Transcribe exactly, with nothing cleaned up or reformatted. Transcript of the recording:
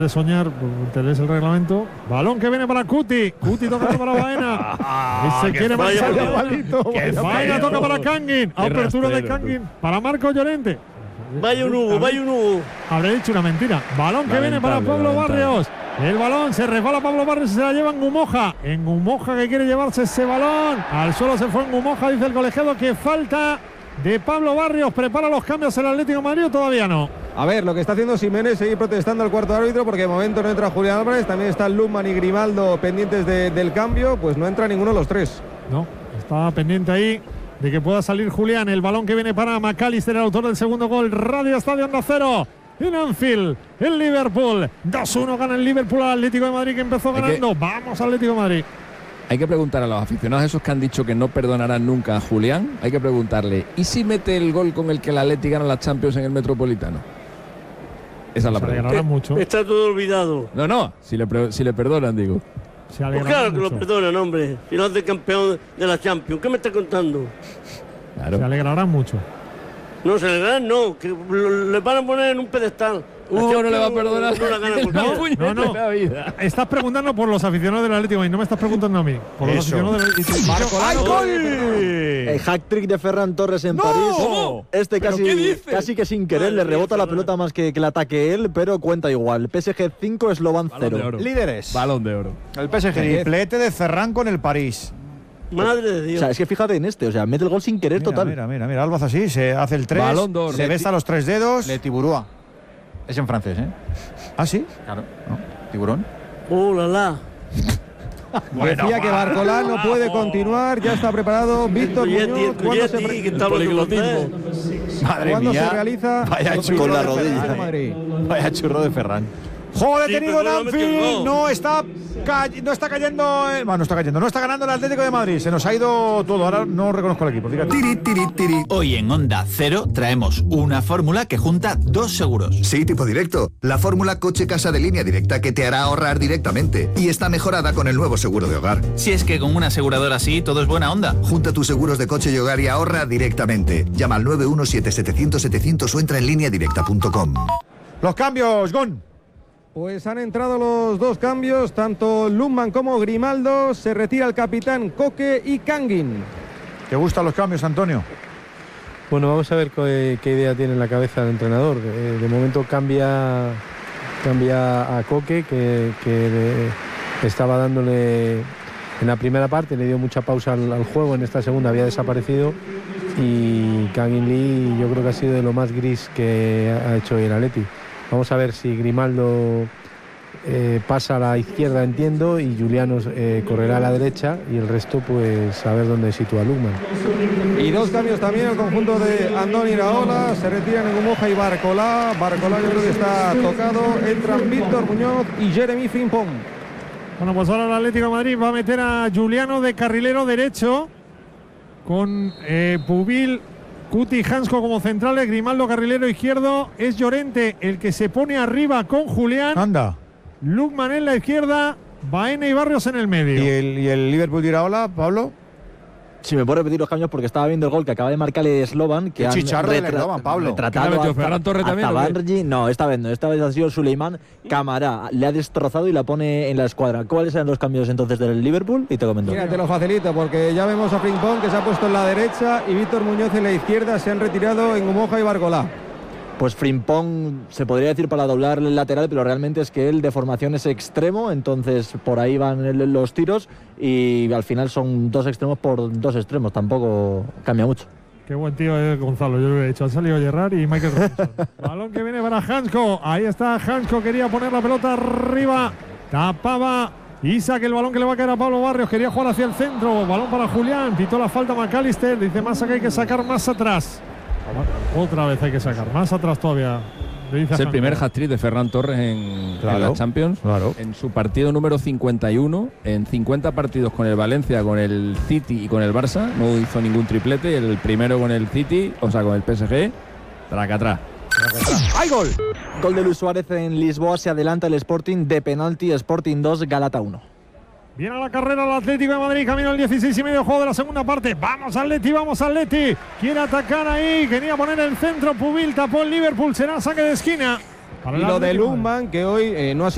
de soñar, te lees el reglamento. Balón que viene para Cuti. Cuti toca para Baena. Y se quiere marchar. Baena toca para Kangin. Apertura de Kangin para Marcos Llorente. Vaya un Hugo, vaya un Hugo. Habré dicho una mentira. Balón que viene para Pablo Barrios. El balón se resbala Pablo Barrios y se la lleva en Gumoja. En Gumoja que quiere llevarse ese balón. Al suelo se fue en Gumoja, dice el colegiado que falta de Pablo Barrios. ¿Prepara los cambios el Atlético de Madrid o todavía no? A ver, lo que está haciendo Simeone es seguir protestando al cuarto árbitro porque de momento no entra Julián Álvarez. También están Lukman y Grimaldo pendientes de, del cambio. Pues no entra ninguno de los tres. No, está pendiente ahí de que pueda salir Julián. El balón que viene para McAllister, el autor del segundo gol. Radio Estadio Onda Cero. En Anfield, en Liverpool. dos uno gana el Liverpool al Atlético de Madrid, que empezó ganando. Que, Vamos Atlético de Madrid. Hay que preguntar a los aficionados esos que han dicho que no perdonarán nunca a Julián. Hay que preguntarle, ¿y si mete el gol con el que el Atlético gana la Champions en el Metropolitano? Esa es la pregunta. Se mucho. Está todo olvidado. No, no, si le, si le perdonan, digo. Se pues claro mucho. Que lo perdonan, hombre. Si no hace campeón de la Champions. ¿Qué me está contando? Claro. Se alegrarán mucho. No, se alegrarán, no. Que le van a poner en un pedestal. Hugo no le va a perdonar. No, no, no. Estás preguntando por los aficionados del Atlético y no me estás preguntando a mí. Por los Eso. aficionados del Atlético. ¡Ay, gol! El hack-trick de Ferran Torres en ¡No! París. ¿Cómo? Este casi, casi que sin querer le rebota la pelota más que, que la ataque él, pero cuenta igual. P S G cinco, Slovan cero. Líderes. Balón de oro. El P S G. Triplete de Ferran con el París. Madre de Dios. O sea, es que fíjate en este, o sea, mete el gol sin querer mira, total. Mira, mira, mira, Albaz así, se hace el tres. Balón de oro. Se besa los tres dedos. Le Tiburúa. Es en francés, ¿eh? ¿Ah, sí? Claro. ¿No? Tiburón. ¡Oh, la la! Bueno, Decía que Barcolá no puede continuar, ya está preparado Víctor Muñoz. ¿Cuándo se, pre- Madre ¿Cuándo mía. se realiza? Vaya churro con la de rodilla. Ferran. Vaya churro de Ferran. Juego detenido Sí, en pero no metió el Anfield, gol. no está, cay- no está cayendo, el- bueno, no está cayendo, no está ganando el Atlético de Madrid, se nos ha ido todo, ahora no reconozco el equipo, fíjate. Tiri, tiri, tiri. Hoy en Onda Cero traemos una fórmula que junta dos seguros. Sí, tipo directo. La fórmula coche-casa de Línea Directa que te hará ahorrar directamente y está mejorada con el nuevo seguro de hogar. Si es que con una aseguradora así todo es buena onda. Junta tus seguros de coche y hogar y ahorra directamente. Llama al nueve uno siete setecientos setecientos o entra en línea directa punto com. Los cambios, Gon. Pues han entrado los dos cambios, tanto Lukman como Grimaldo. Se retira el capitán Coque y Kangin. ¿Te gustan los cambios, Antonio? Bueno, vamos a ver qué, qué idea tiene en la cabeza el entrenador. Eh, de momento cambia, cambia a Coque, que, que le, estaba dándole en la primera parte, le dio mucha pausa al, al juego, en esta segunda había desaparecido. Y Kangin Lee yo creo que ha sido de lo más gris que ha hecho hoy el Atleti. Vamos a ver si Grimaldo eh, pasa a la izquierda, entiendo, y Juliano eh, correrá a la derecha, y el resto, pues, a ver dónde sitúa Lukman. Y dos cambios también, el conjunto de Andoni Iraola. Se retiran en Gumoja y Barcolá. Barcolá yo creo que está tocado. Entran Víctor Muñoz y Jeremy Frimpong. Bueno, pues ahora el Atlético de Madrid va a meter a Juliano de carrilero derecho con eh, Pubil, Cuti y Hansko como centrales, Grimaldo carrilero izquierdo. Es Llorente el que se pone arriba con Julián. Anda. Lukman en la izquierda, Baena y Barrios en el medio. ¿Y el, y el Liverpool de Iraola, Pablo? Si me puedo repetir los cambios porque estaba viendo el gol que acaba de marcar el Slovan, que El han chicharro del retra- Slovan, Pablo. retratado a, Ferran Torres a también, ¿o qué? Zabargi. No, esta vez no, esta vez ha sido Suleiman Camará. Le ha destrozado y la pone en la escuadra. ¿Cuáles eran los cambios entonces del Liverpool? Y te comento. Mira, te lo facilito porque ya vemos a Frimpong que se ha puesto en la derecha y Víctor Muñoz en la izquierda. Se han retirado en Gumoja y Barcolá. Pues Frimpong se podría decir para doblar el lateral, pero realmente es que él de formación es extremo, entonces por ahí van el- los tiros y al final son dos extremos por dos extremos, tampoco cambia mucho. Qué buen tío es Gonzalo, yo lo he dicho. Han salido Gerrard y Michael Robinson. Balón que viene para Hansko. Ahí está Hansko, quería poner la pelota arriba. Tapaba Isaac el balón que le va a caer a Pablo Barrios. Quería jugar hacia el centro. Balón para Julián. Pitó la falta McAllister. Dice Massa que hay que sacar más atrás. Otra vez hay que sacar más atrás todavía. Es el primer hat-trick de Ferran Torres en, Claro, en la Champions. claro. En su partido número cincuenta y uno, en cincuenta partidos con el Valencia, con el City y con el Barça, no hizo ningún triplete. El primero con el City, o sea, con el P S G, traca atrás. ¡Hay gol! Gol de Luis Suárez en Lisboa, se adelanta el Sporting de penalti, Sporting dos, Galata uno. Viene a la carrera el Atlético de Madrid, camino al dieciséis y medio, juego de la segunda parte. Vamos Atleti, vamos Atleti. Quiere atacar ahí, quería poner el centro, Pubil, tapó el Liverpool, será saque de esquina. Y lo de Lukman, que hoy eh, no ha sido